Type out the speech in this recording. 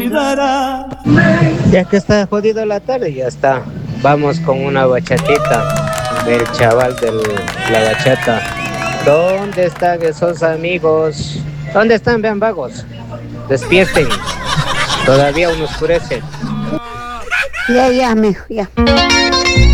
Ya que está jodido la tarde, ya está. Vamos con una bachatita del chaval de la bachata. ¿Dónde están esos amigos? ¿Dónde están? Vean vagos. Despierten. Todavía aún oscurece. Ya, ya, mijo, ya.